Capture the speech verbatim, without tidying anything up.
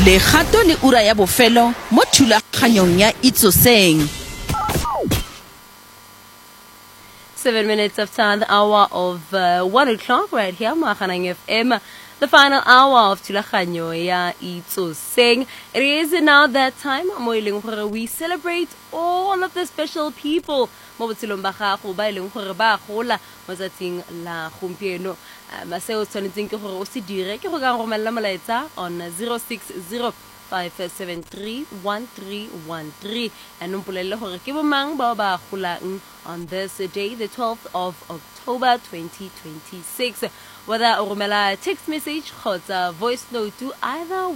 le gato le ura ya bofelo mo thulaganyong ya Itsoseng. Seven minutes after the hour of uh, one o'clock right here, Mahanang F M, the final hour of Tulakanyo ya Itsoseng. It is now that time we celebrate all of the special people. Mobotsilong ba gago ba ileng gore ba gola mo tsatsing la gompieno. Maseo tshwanetseng ke gore o se dire ke go ka romella molaetsa on zero six zero five seven three one three one three and umpolelle gore ke bomang ba ba golang on this day, the twelfth of October twenty twenty-six. Whether o romela text message or voice note to either